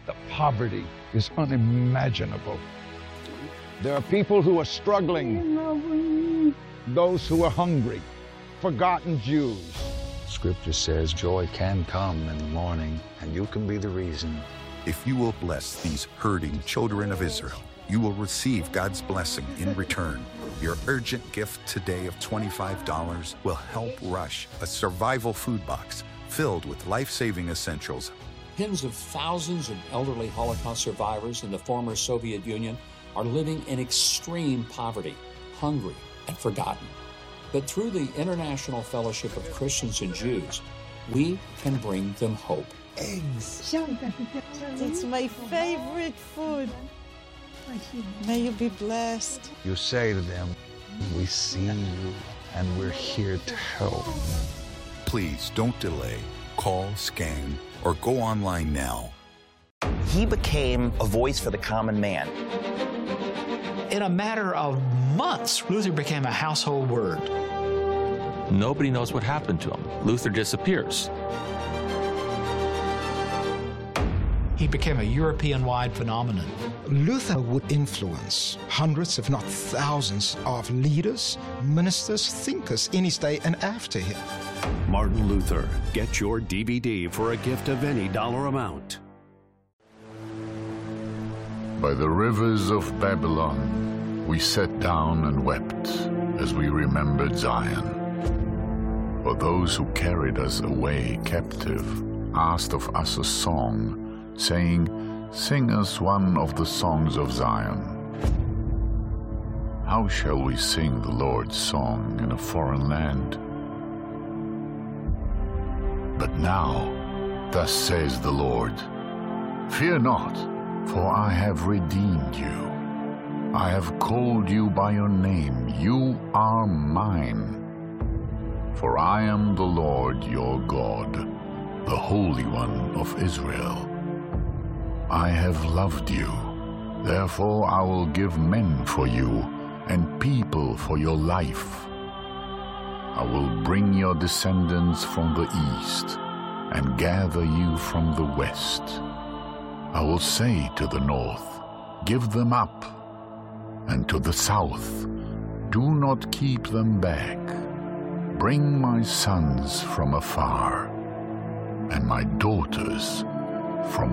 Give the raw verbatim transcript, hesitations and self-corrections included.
The poverty is unimaginable. There are people who are struggling, those who are hungry, forgotten Jews. Scripture says joy can come in the morning, and you can be the reason. If you will bless these hurting children of Israel, you will receive God's blessing in return. Your urgent gift today of twenty-five dollars will help Rush, a survival food box filled with life-saving essentials. Tens of thousands of elderly Holocaust survivors in the former Soviet Union are living in extreme poverty, hungry, and forgotten. But through the International Fellowship of Christians and Jews, we can bring them hope. Eggs. It's my favorite food. May you be blessed. You say to them, we see you and we're here to help. Please don't delay. Call, scan, or go online now. He became a voice for the common man. In a matter of months, Luther became a household word. Nobody knows what happened to him. Luther disappears. He became a European-wide phenomenon. Luther would influence hundreds, if not thousands, of leaders, ministers, thinkers in his day and after him. Martin Luther. Get your D V D for a gift of any dollar amount. By the rivers of Babylon, we sat down and wept as we remembered Zion. For those who carried us away captive asked of us a song, saying, "Sing us one of the songs of Zion." How shall we sing the Lord's song in a foreign land? But now, thus says the Lord, fear not, for I have redeemed you. I have called you by your name. You are mine. For I am the Lord your God, the Holy One of Israel. I have loved you. Therefore I will give men for you and people for your life. I will bring your descendants from the east and gather you from the west. I will say to the north, give them up, and to the south, do not keep them back. Bring my sons from afar, and my daughters from